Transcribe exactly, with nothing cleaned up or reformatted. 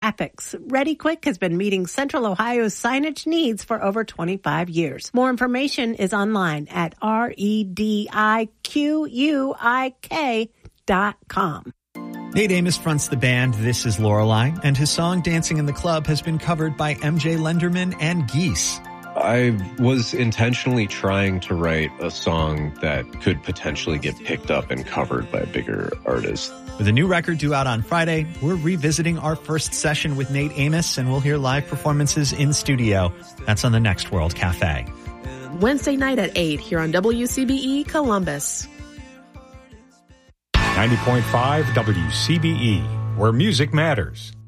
graphics. ReadyQuick has been meeting Central Ohio's signage needs for over twenty-five years. More information is online at R E D I Q U I K dot com. Nate Amos fronts the band This Is Lorelei, and his song Dancing in the Club has been covered by M J Lenderman and Geese. I was intentionally trying to write a song that could potentially get picked up and covered by a bigger artist. With a new record due out on Friday, we're revisiting our first session with Nate Amos, and we'll hear live performances in studio. That's on the Next World Cafe. Wednesday night at eight here on W C B E Columbus. ninety point five W C B E, where music matters.